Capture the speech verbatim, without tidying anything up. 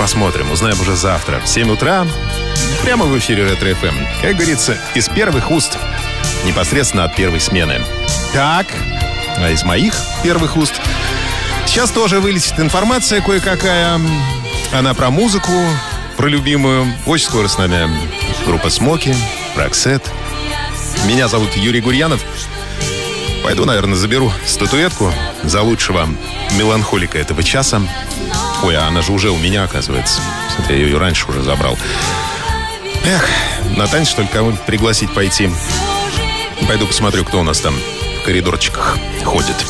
Посмотрим, узнаем уже завтра в семь утра. Прямо в эфире Ретро-эф эм. Как говорится, из первых уст. Непосредственно от первой смены. Так, а из моих первых уст сейчас тоже вылетит информация кое-какая. Она про музыку, про любимую. Очень скоро с нами группа «Смоки», «Роксет». Меня зовут Юрий Гурьянов. Пойду, наверное, заберу статуэтку за лучшего меланхолика этого часа. Ой, а она же уже у меня, оказывается. Я ее раньше уже забрал. Эх, на танец, что ли, кого-нибудь пригласить пойти. Пойду посмотрю, кто у нас там в коридорчиках ходит.